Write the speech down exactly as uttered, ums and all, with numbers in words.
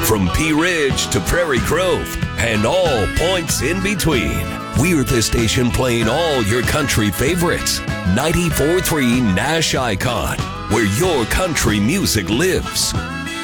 From Pea Ridge to Prairie Grove and all points in between, we're the station playing all your country favorites. ninety-four point three Nash Icon, where your country music lives.